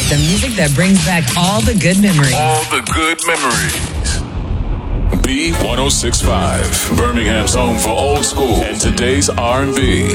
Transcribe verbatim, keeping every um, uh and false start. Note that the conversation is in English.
The music that brings back all the good memories. All the good memories. B ten sixty-five, Birmingham's home for old school and today's R and B.